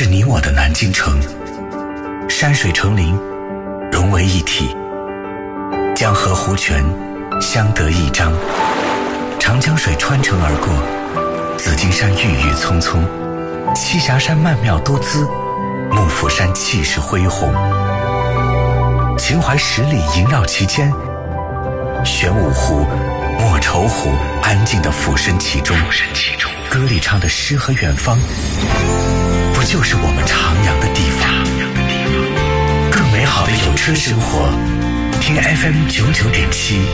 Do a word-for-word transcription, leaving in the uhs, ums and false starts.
是你我的南京城，山水成林，融为一体，江河湖泉相得益彰，长江水穿城而过，紫金山郁郁葱葱，栖霞山曼妙多姿，幕府山气势恢宏，秦淮十里萦绕其间，玄武湖、莫愁湖安静地俯身其中，歌里唱的诗和远方，不就是我们徜徉的地方？更美好的有车生活，听 F M 九九点七。